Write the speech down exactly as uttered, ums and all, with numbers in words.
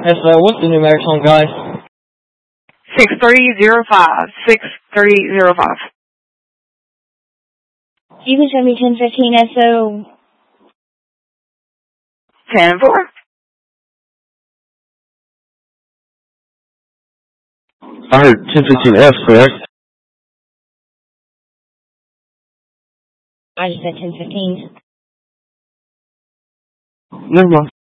S O, what's the numerics on, guys? six three zero five. six three zero five. You can show me ten fifteen S O. ten four. I heard ten fifteen F, correct? I just said ten fifteen. Never mind.